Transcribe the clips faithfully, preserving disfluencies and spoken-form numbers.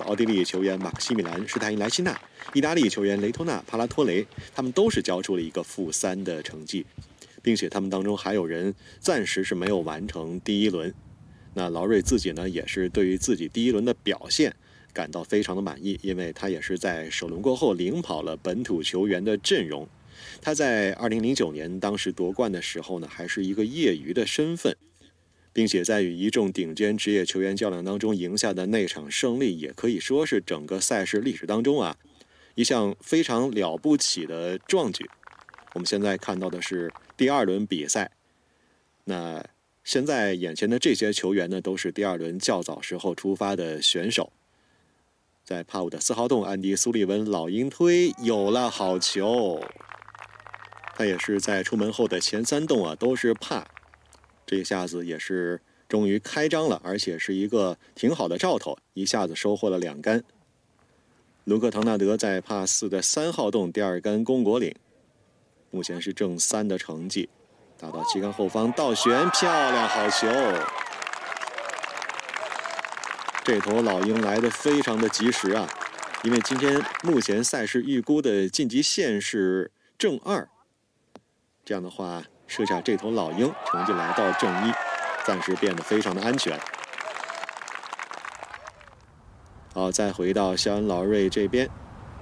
奥地利球员马克西米兰·施泰因莱希纳、意大利球员雷托纳·帕拉托雷，他们都是交出了一个负三的成绩，并且他们当中还有人暂时是没有完成第一轮。那劳瑞自己呢，也是对于自己第一轮的表现感到非常的满意，因为他也是在首轮过后领跑了本土球员的阵容。他在二零零九年当时夺冠的时候呢，还是一个业余的身份，并且在与一众顶尖职业球员较量当中赢下的那场胜利，也可以说是整个赛事历史当中啊一项非常了不起的壮举。我们现在看到的是第二轮比赛，那现在眼前的这些球员呢，都是第二轮较早时候出发的选手。在帕武的四号洞，安迪·苏利文老鹰推有了好球，他也是在出门后的前三洞啊都是帕，这一下子也是终于开张了，而且是一个挺好的兆头，一下子收获了两杆。卢克·唐纳德在帕四的三号洞第二杆攻果岭，目前是正三的成绩，打到旗杆后方倒旋，漂亮，好球！这头老鹰来得非常的及时啊，因为今天目前赛事预估的晋级线是正二，这样的话射下这头老鹰，成绩来到正一，暂时变得非常的安全。好，再回到肖恩·劳瑞这边，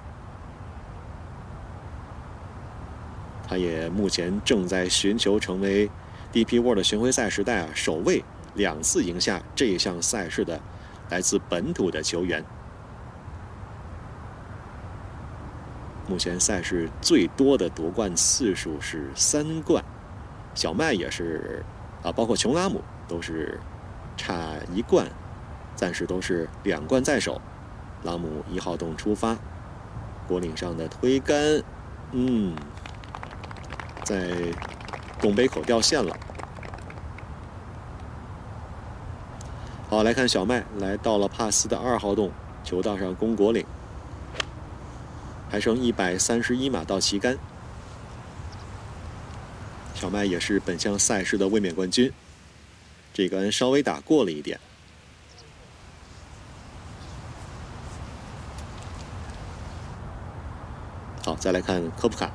他也目前正在寻求成为 D P World 巡回赛时代啊首位两次赢下这一项赛事的来自本土的球员。目前赛事最多的夺冠次数是三冠，小麦也是啊，包括琼拉姆都是差一冠，暂时都是两冠在手。拉姆一号洞出发，果岭上的推杆，嗯，在洞杯口掉线了。好，来看小麦来到了帕斯的二号洞，球道上攻果岭，还剩一百三十一码到旗杆。小麦也是本项赛事的卫冕冠军，这杆稍微打过了一点。好，再来看科普卡，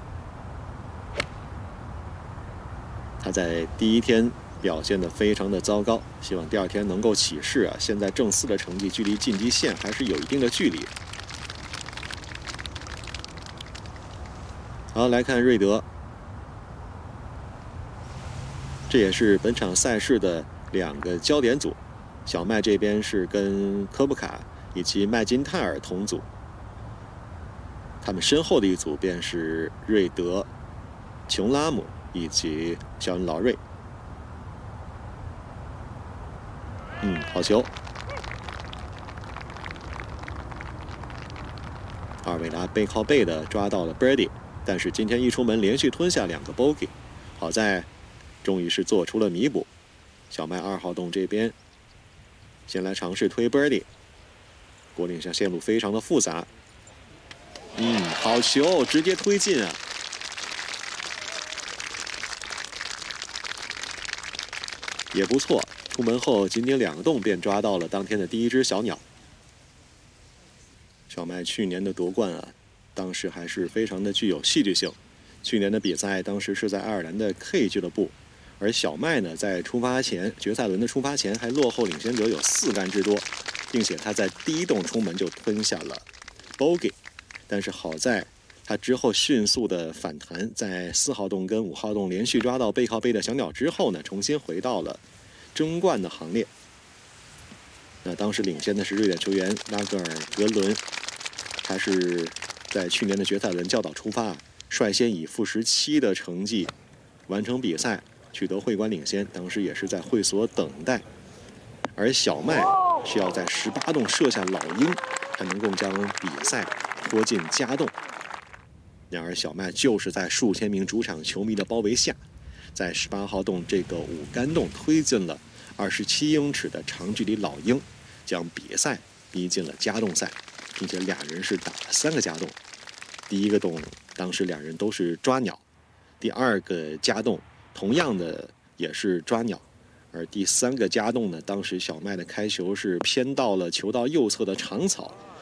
他在第一天表现得非常的糟糕，希望第二天能够起势啊！现在正四的成绩距离晋级线还是有一定的距离。好，来看瑞德，这也是本场赛事的两个焦点组，小麦这边是跟科布卡以及麦金泰尔同组，他们身后的一组便是瑞德、琼拉姆以及肖恩·劳瑞。嗯，好球！二维拉背靠背的抓到了 Birdie， 但是今天一出门连续吞下两个 bogey， 好在终于是做出了弥补。小麦二号洞这边先来尝试推 Birdie， 果岭上线路非常的复杂。嗯，好球，直接推进啊！也不错，出门后仅仅两个洞便抓到了当天的第一只小鸟。小麦去年的夺冠啊，当时还是非常的具有戏剧性。去年的比赛当时是在爱尔兰的 K 俱乐部，而小麦呢在出发前决赛轮的出发前还落后领先者有四杆之多，并且他在第一洞出门就吞下了 bogey。但是好在他之后迅速的反弹，在四号洞跟五号洞连续抓到背靠背的小鸟之后呢，重新回到了争冠的行列。那当时领先的是瑞典球员拉格尔格伦，他是在去年的决赛轮较早出发，率先以负十七的成绩完成比赛，取得会馆领先，当时也是在会所等待。而小麦需要在十八洞射下老鹰，才能够将比赛拖进加洞。然而小麦就是在数千名主场球迷的包围下，在十八号洞这个五杆洞推进了二十七英尺的长距离老鹰，将比赛逼进了加洞赛，并且俩人是打了三个加洞。第一个洞当时两人都是抓鸟，第二个加洞同样的也是抓鸟，而第三个加洞呢，当时小麦的开球是偏到了球道右侧的长草，